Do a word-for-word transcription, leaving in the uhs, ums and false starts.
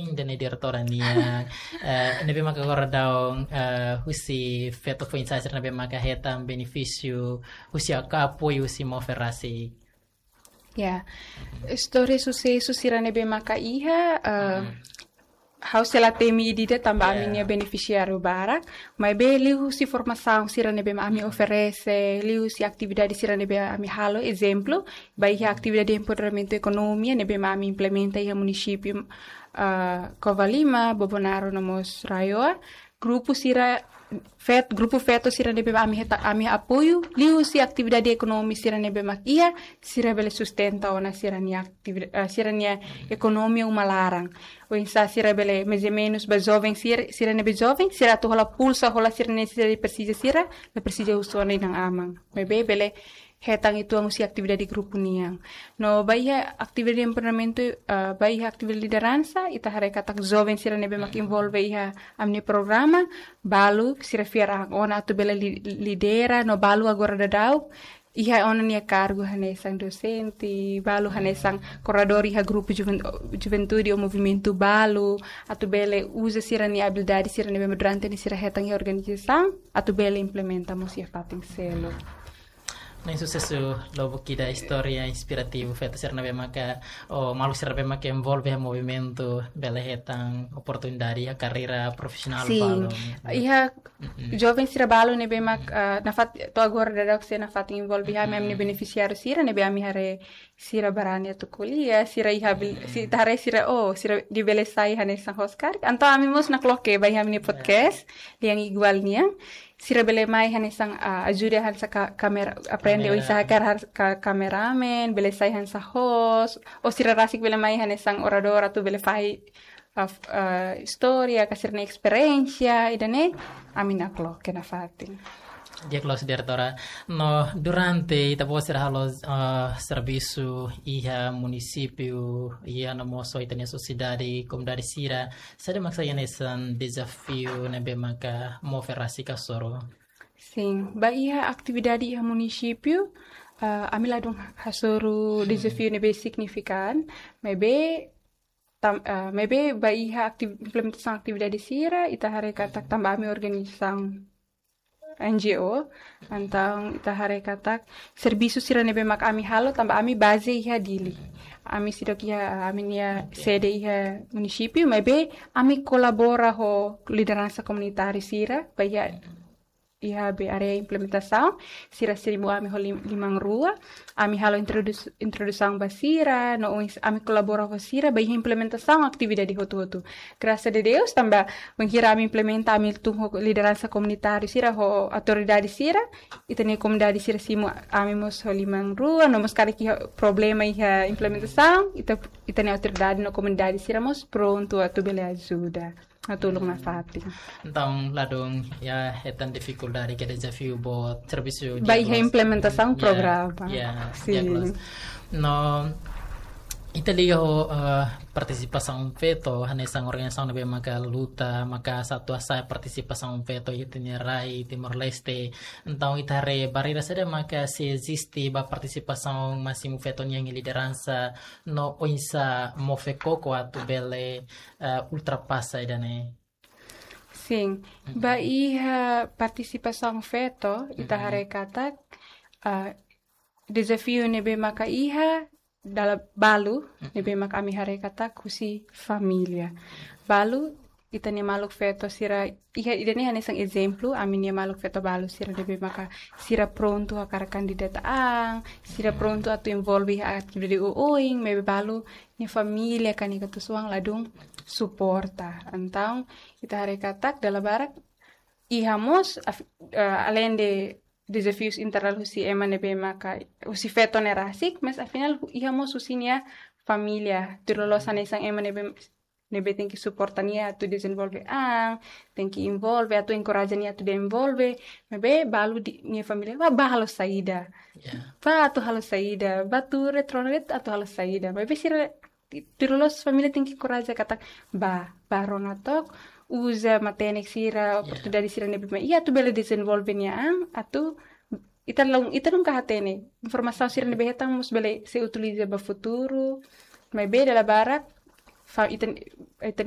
marketing dan diretora nia uh, nebe maka koradong uh, husi feto fo insider nebe maka hetam beneficio husi akapo husi moferasi. Ya, story sucesso sira nebe maka iha uh, Haus ela temi idida tambah yeah. Aminia beneficiário barak, mas be liu si formação sira nebe ami oferece, liu si atividade sira nebe ami halo exemplo, baik atividade de empoderamento economia nebe ami implementa ia município uh, Covalima, Bobonaro nomos Raioa, grupo sira Fet, grupo feto sira nebe ami heta ami apoio, liu si atividade economi sira nebe makia, sira bele sustenta ona sira ni atividade uh, sira ni economia uma larang. O insa sira bele mais ou menos ba jovem sira sira nebe jovem, sira to hola pulsa hola sira ne sira precisa sira, le precisa usona nang amang. Bebe bele hetang itu ang si atividade grupo niang. No baia atividade empoderamento uh, baia atividade liderança ita hare katak jovem sira nebe mak involve iha amni programa balu sira fiera ona tu bela li, lidera no balu agora dadau iha ona nia cargo hanesang docente balu hanesang corredor iha grupo juven, juventude o movimento balu atu bele usa sira ni habilidade sira nebe durante ni sira hetang i organização atu bele implementamos iha pating selo. Na sucesso logo que da história inspirativa feita ser na maka o malu ser na maka envolve o movimento bela hetang oportunidade a carreira profissional balo. Iha jovem sira balo ne be mak uh, na fat to agora da que na fat envolve ha mem ne beneficiário sira ne be ami hare sira barani to kuliah sira iha si tare sira oh sira di belesai hane sang Oscar anto ami mos na kloke bai ami podcast yang igual niang sira bele mai han isang uh, ajuda han sa ka- kamera aprende o isa kar ka cameraman bele sai han sa host o sira rasik bele mai han isang orador atu bele fai uh, uh, historia kasir na experiência idane amina klo kena fatin. Dia close diretora no durante ita po sira halo uh, serviço iha município iha namo so itania sociedade comunidade sira sada maksaya nesan desafio nebe maka mo ferasi kasoro. Sim, ba iha atividade iha município uh, amila dong hasoro desafio nebe signifikan maybe tam uh, maybe ba iha aktiv implementação atividade sira ita hare katak tambah mi organização N G O antang ita hare katak serviço sira nebe mak ami halo tambah ami base iha dili ami sidok iha ami nia sede iha município maybe ami colabora ho liderança comunitária sira baya iha be area implementação sira sirimu ami ho lim, limang rua ami halo introdus introdução basira no ami colabora ho sira baya implementação atividade hotu-hotu graças a Deus tambah mengira ami implementa ami tung ho liderança comunitária sira ho autoridade sira itani comunidade sira simu ami mos ho limang rua no mos kali ki problema iha implementação ita itani autoridade no comunidade sira mos pronto a tu bele ajuda natulong na fatin. Então, ladong ya etan dificuldade que desafio bo serviço de Vai implementação programa. Yeah, sim. No Italio uh, participação feto hanesang organização nebe maka luta maka satu asa participação feto itinerai Timor Leste então itare barreira sada maka se existe ba participação máximo feto yang liderança no oinsa mofeko ko atu bele uh, ultrapassa idane. Sim, mm-hmm. Ba iha participação feto itahare katak uh, desafio nebe maka iha dalam balu nebe mak ami hare kata kusi familia balu itani maluk feto sira iha idani hane sang exemplo ami nia maluk feto balu sira nebe maka sira pronto a kara kandidata ang sira pronto atu involve a atividade uoing mebe balu ni familia kani katu suang ladung suporta antang ita hare kata dalam barak iha mos uh, além de desafios internal husi ema nebe maka husi feto nerasik mas afinal ihamos husinia familia tirolosan isang ema nebe nebe tenki supportania tu desenvolve ang tenki involve atu encorajania tu de involve mebe balu di nia familia ba ba halo saida yeah. Ba atu halo saida ba tu retronet atu halo saida mebe sira tirolos familia tenki encoraja kata ba ba ronatok usa matenek sira oportunidade sira nebe iya tu bela desenvolve nia ang atu italong italong kahatene informação sira nebe hetang mus bela se utiliza ba futuro maybe dala barak fa itan itan